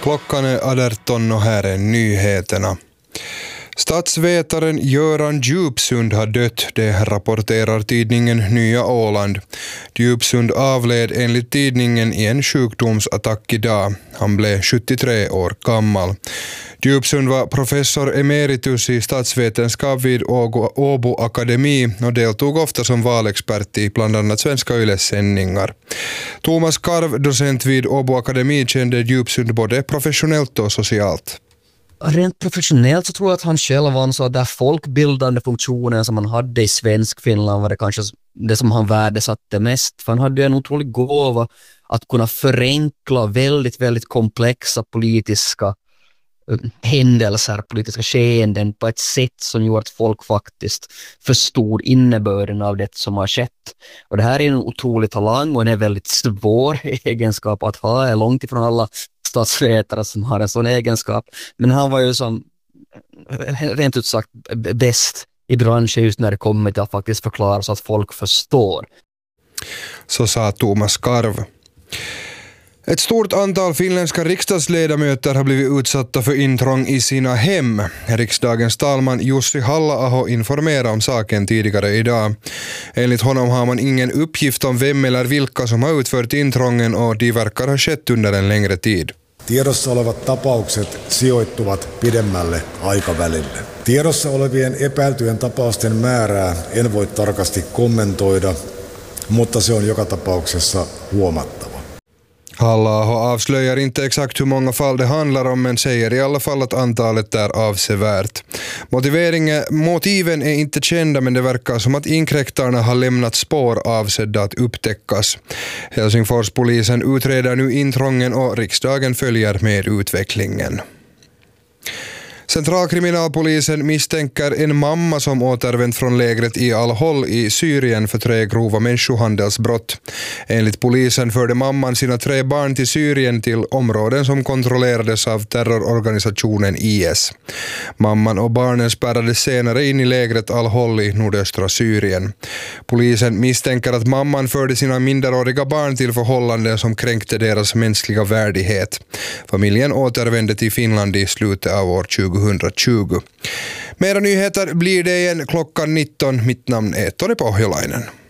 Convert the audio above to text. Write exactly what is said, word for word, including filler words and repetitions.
Klockan är arton och här är nyheterna. Statsvetaren Göran Djupsund har dött, det rapporterar tidningen Nya Åland. Djupsund avled enligt tidningen i en sjukdomsattack idag. Han blev sjuttiotre år gammal. Djupsund var professor emeritus i statsvetenskap vid Åbo Akademi och deltog ofta som valexpert i bland annat Svenska Yles sändningar. Thomas Karv, docent vid Åbo Akademi, kände Djupsund både professionellt och socialt. Rent professionellt så tror jag att han själv ansåg där folkbildande funktionen som han hade i svensk Finland var det kanske det som han värdesatte mest. För han hade en otrolig gåva att kunna förenkla väldigt, väldigt komplexa politiska händelser, politiska skeenden på ett sätt som gjorde att folk faktiskt förstod innebörden av det som har skett. Och det här är en otrolig talang och en väldigt svår egenskap att ha. Är långt ifrån alla statsvetare som har en sån egenskap. Men han var ju som rent ut sagt bäst i branschen just när det kommer till att faktiskt förklara så att folk förstår. Så sa Thomas Karv. Ett stort antal finländska riksdagsledamöter har blivit utsatta för intrång i sina hem. Riksdagens talman Jussi Halla-aho informerade om saken tidigare idag. Enligt honom har man ingen uppgift om vem eller vilka som har utfört intrången och de verkar ha skett under en längre tid. Tiedossa olevat tapaukset sijoittuvat pidemmälle aikavälille. Tiedossa olevien epäiltyjen tapausten määrää en voi tarkasti kommentoida, mutta se on joka tapauksessa huomattava. Halla-aho avslöjar inte exakt hur många fall det handlar om men säger i alla fall att antalet är avsevärt. Motiveringen, motiven är inte kända men det verkar som att inkräktarna har lämnat spår avsedda att upptäckas. Helsingforspolisen utreder nu intrången och riksdagen följer med utvecklingen. Centralkriminalpolisen misstänker en mamma som återvänt från lägret i Al-Hol i Syrien för tre grova människohandelsbrott. Enligt polisen förde mamman sina tre barn till Syrien till områden som kontrollerades av terrororganisationen I S. Mamman och barnen spärrades senare in i lägret Al-Hol i nordöstra Syrien. Polisen misstänker att mamman förde sina minderåriga barn till förhållanden som kränkte deras mänskliga värdighet. Familjen återvände till Finland i slutet av år tjugohundratjugo. Mera nyheter blir det igen klockan nitton. Mitt namn är Toni Pohjolainen.